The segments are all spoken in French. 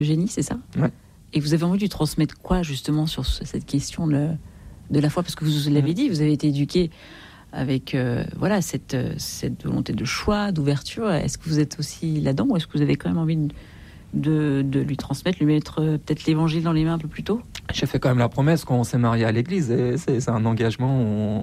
Eugénie, c'est ça ? Ouais. Et vous avez envie de lui transmettre quoi, justement, sur cette question de la foi ? Parce que vous l'avez dit, vous avez été éduqué avec cette volonté de choix, d'ouverture. Est-ce que vous êtes aussi là-dedans, ou est-ce que vous avez quand même envie de lui transmettre, lui mettre peut-être l'évangile dans les mains un peu plus tôt ? J'ai fait quand même la promesse quand on s'est marié à l'église, et c'est un engagement,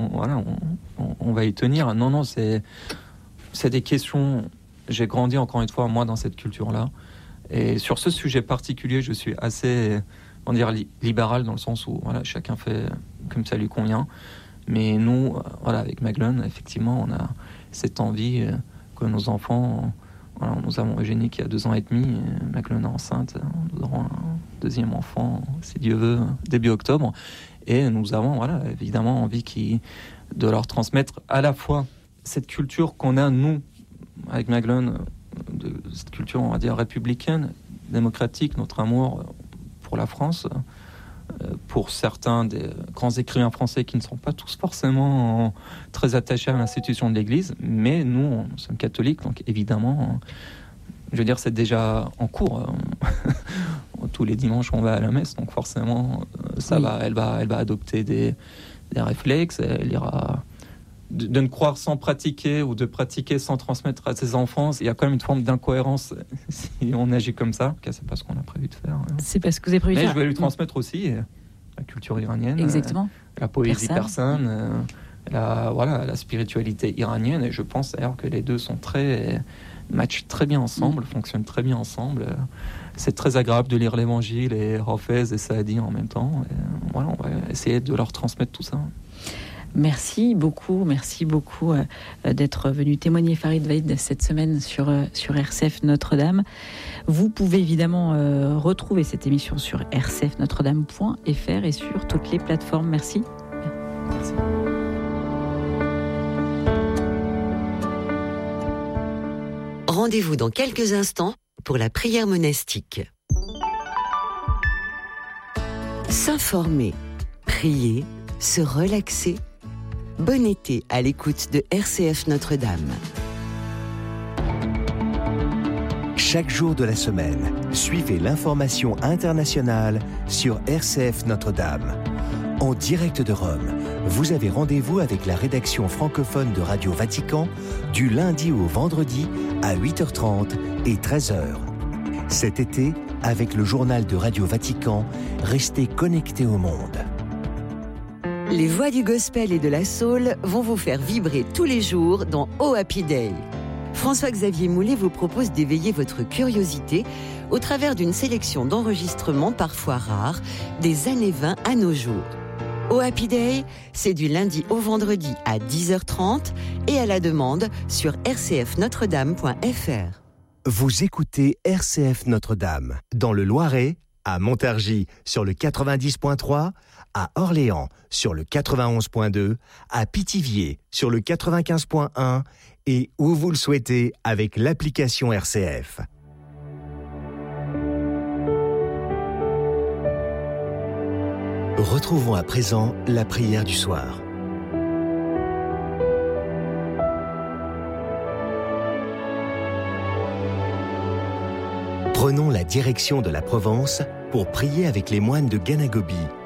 on va y tenir. Non, c'est des questions. J'ai grandi encore une fois, moi, dans cette culture-là. Et sur ce sujet particulier, je suis assez, libéral, dans le sens où chacun fait comme ça lui convient. Mais nous, avec Magdalene, effectivement, on a cette envie que nos enfants... nous avons Eugénie qui a 2 ans et demi, Magdalene est enceinte, nous aurons un deuxième enfant, si Dieu veut, début octobre. Et nous avons, évidemment, envie de leur transmettre à la fois cette culture qu'on a, nous, avec Magdalene, de cette culture, on va dire, républicaine, démocratique, notre amour pour la France, pour certains des grands écrivains français qui ne sont pas tous forcément très attachés à l'institution de l'Église, mais nous sommes catholiques, donc évidemment, je veux dire, c'est déjà en cours. Tous les dimanches, on va à la messe, donc forcément, elle va adopter des réflexes, elle ira... De ne croire sans pratiquer, ou de pratiquer sans transmettre à ses enfants, il y a quand même une forme d'incohérence si on agit comme ça. C'est pas ce qu'on a prévu de faire. C'est pas ce que vous avez prévu de faire. Mais je vais lui transmettre aussi la culture iranienne, exactement. La poésie persane, la spiritualité iranienne. Et je pense d'ailleurs que les deux matchent très bien ensemble, fonctionnent très bien ensemble. C'est très agréable de lire l'Évangile et Hafez et Saadi en même temps. Et on va essayer de leur transmettre tout ça. Merci beaucoup d'être venu témoigner, Farid Vaïd, cette semaine sur RCF Notre-Dame. Vous pouvez évidemment retrouver cette émission sur rcfnotredame.fr et sur toutes les plateformes. Merci. Rendez-vous dans quelques instants pour la prière monastique. S'informer, prier, se relaxer. Bon été à l'écoute de RCF Notre-Dame. Chaque jour de la semaine, suivez l'information internationale sur RCF Notre-Dame. En direct de Rome, vous avez rendez-vous avec la rédaction francophone de Radio Vatican du lundi au vendredi à 8h30 et 13h. Cet été, avec le journal de Radio Vatican, restez connectés au monde. Les voix du gospel et de la soul vont vous faire vibrer tous les jours dans Oh Happy Day. François-Xavier Moulet vous propose d'éveiller votre curiosité au travers d'une sélection d'enregistrements parfois rares des années 20 à nos jours. Oh Happy Day, c'est du lundi au vendredi à 10h30 et à la demande sur rcfnotredame.fr. Vous écoutez RCF Notre-Dame dans le Loiret, à Montargis sur le 90.3, à Orléans sur le 91.2, à Pithiviers sur le 95.1 et où vous le souhaitez avec l'application RCF. Retrouvons à présent la prière du soir. Prenons la direction de la Provence pour prier avec les moines de Ganagobi